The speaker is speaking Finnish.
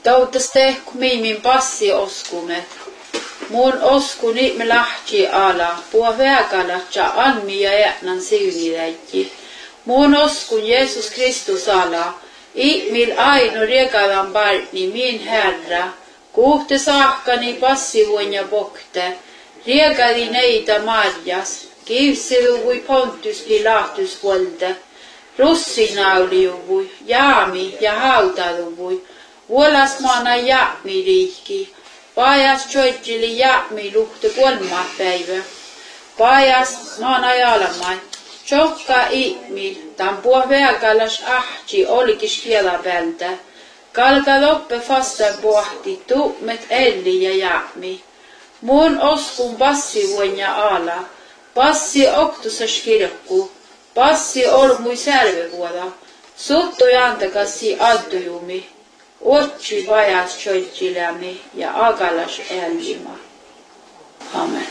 Tautas tehku miimin passi oskumet. Mun oskuni me lähti ala, puo väkalatja anmi ja jätnan siuniläikki. Mun oskun Jeesus Kristus ala, mil aino riekavan barni min herra, kuhte saakani passivuon ja pokte, riekadi neitä marjas, kivsivui Pontus Pilatus volde, russinauliuvui, jaami ja hautaluvui, vuolasmaana jaami riikki, pajas joittili jaami luhte 3 päivä, pajas maana jalamai, chokka ihmil, tampua väkalas ahti olkis kielapältä, kalka loppe fastan pohti, tuumet elli ja jaami. Mun oskun passi ja ala, passi oktusas kirkku, passi ormui särvevuoda, suttu jantakassi addujumi, otsi vajas choitsilämi ja agalas elima. Amen.